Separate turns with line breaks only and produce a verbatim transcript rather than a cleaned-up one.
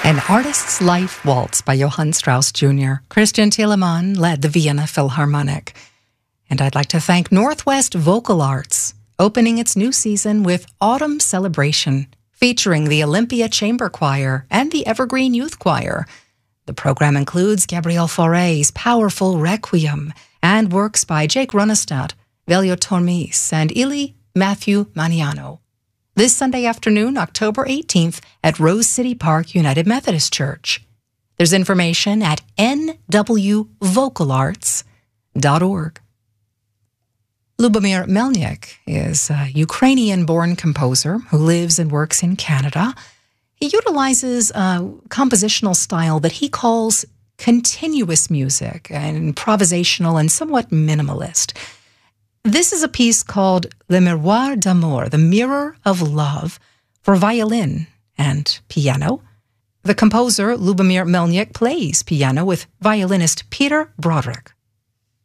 An Artist's Life Waltz by Johann Strauss Junior Christian Thielemann led the Vienna Philharmonic. And I'd like to thank Northwest Vocal Arts, opening its new season with Autumn Celebration, featuring the Olympia Chamber Choir and the Evergreen Youth Choir. The program includes Gabriel Fauré's powerful Requiem and works by Jake Runestad, Velio Tormis, and Ili Matthew Maniano. This Sunday afternoon, October eighteenth, at Rose City Park United Methodist Church. There's information at n w vocal arts dot org. Lubomir Melnyk is a Ukrainian-born composer who lives and works in Canada. He utilizes a compositional style that he calls continuous music, and improvisational and somewhat minimalist. This is a piece called Le Miroir d'Amour, The Mirror of Love, for violin and piano. The composer, Lubomir Melnyk, plays piano with violinist Peter Broderick.